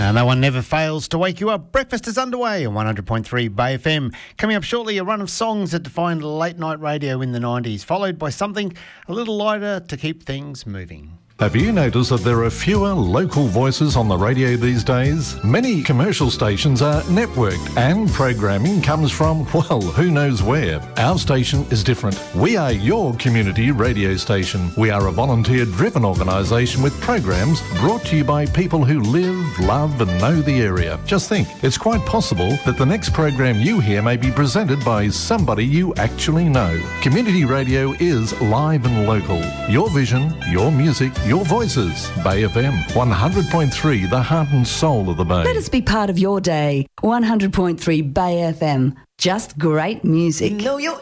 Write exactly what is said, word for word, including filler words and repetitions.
And that one never fails to wake you up. Breakfast is underway on one hundred point three Bay F M. Coming up shortly, a run of songs that defined late night radio in the nineties, followed by something a little lighter to keep things moving. Have you noticed that there are fewer local voices on the radio these days? Many commercial stations are networked and programming comes from, well, who knows where. Our station is different. We are your community radio station. We are a volunteer-driven organisation with programs brought to you by people who live, love and know the area. Just think, it's quite possible that the next program you hear may be presented by somebody you actually know. Community radio is live and local. Your vision, your music, your voices. Bay F M, one hundred point three, the heart and soul of the Bay. Let us be part of your day. one hundred point three Bay F M. Just great music. You know you're